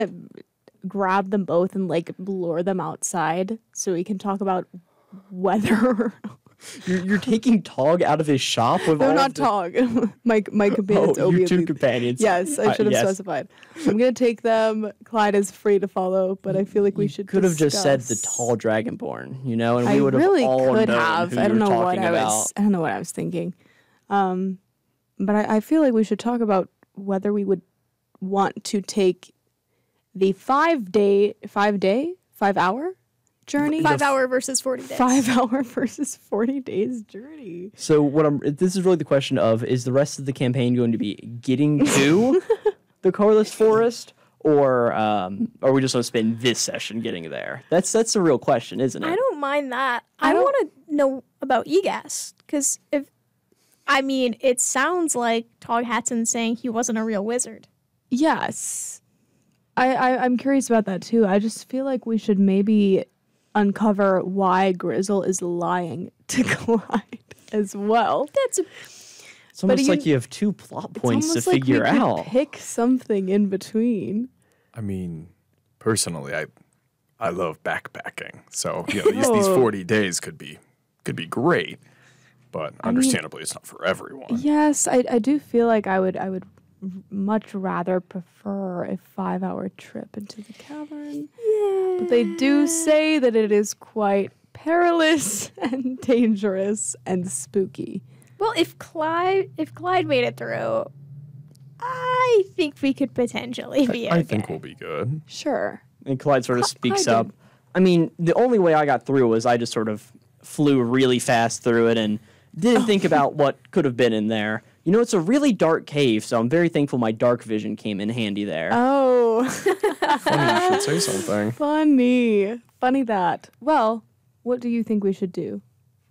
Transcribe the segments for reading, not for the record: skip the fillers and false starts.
grab them both and like lure them outside so we can talk about weather. You're taking Tog out of his shop with No, all not of the... Tog. my companions. Oh, Obi your and two Lee. companions. Yes, I should have yes. specified. I'm gonna take them. Clyde is free to follow, but I feel like we should. Could have just said the discuss. tall dragonborn, you know, and I we would have really all could known have. who I you don't were know what talking I about. was. I don't know what I was thinking. But I feel like we should talk about whether we would want to take the 5 hour journey. 5 hour versus 40 days. 5 hour versus 40 days journey. So this is really the question of, is the rest of the campaign going to be getting to the Carless Forest, or are we just going to spend this session getting there? That's the real question, isn't it? I don't mind that. I want to know about Egast, because it sounds like Tog Hatson saying he wasn't a real wizard. Yes. I'm curious about that too. I just feel like we should maybe uncover why Grizzle is lying to Clyde as well. It's almost like you have two plot points to figure like we out. could pick something in between. I mean, personally, I love backpacking, so these 40 days could be great, but understandably, it's not for everyone. Yes, I do feel like I would much rather prefer a 5 hour trip into the cavern. Yeah. But they do say that it is quite perilous and dangerous and spooky. Well, if Clyde made it through, I think we could potentially be okay. I think we'll be good. Sure. And Clyde sort of speaks Clyde up. I mean, the only way I got through was I just sort of flew really fast through it and didn't think about what could have been in there. You know, it's a really dark cave, so I'm very thankful my dark vision came in handy there. Oh. Funny you should say something. Funny that. Well, what do you think we should do?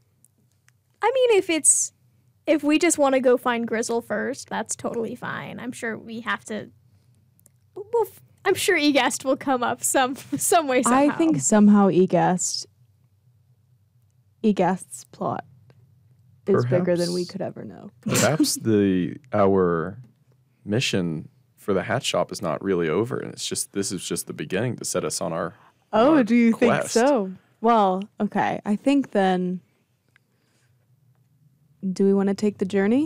I mean, if we just want to go find Grizzle first, that's totally fine. I'm sure we have to. Well, I'm sure Egast will come up some way somehow. I think somehow Egast's plot is bigger than we could ever know. Perhaps our mission for the hat shop is not really over, and this is just the beginning to set us on our. Oh, do you think quest. so? Well, okay. I think then. Do we want to take the journey?